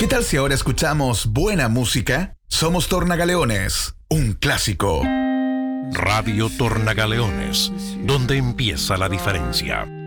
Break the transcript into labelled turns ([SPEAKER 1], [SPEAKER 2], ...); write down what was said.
[SPEAKER 1] ¿Qué tal si ahora escuchamos buena música? Somos Tornagaleones, un clásico.
[SPEAKER 2] Radio Tornagaleones, donde empieza la diferencia.